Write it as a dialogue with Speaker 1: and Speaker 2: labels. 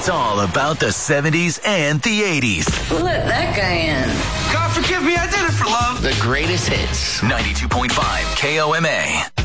Speaker 1: It's all about the 70s and the 80s.
Speaker 2: Let that guy in.
Speaker 3: God forgive me, I did it for love.
Speaker 4: The greatest hits.
Speaker 1: 92.5 KOMA.